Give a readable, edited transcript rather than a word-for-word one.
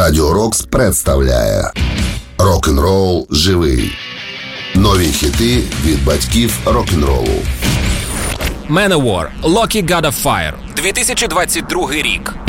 Радіо Рокс представляє Рок-н-рол живий. Нові хіти від батьків рок-н-ролу. Manowar, Lucky God of Fire, 2022 рік.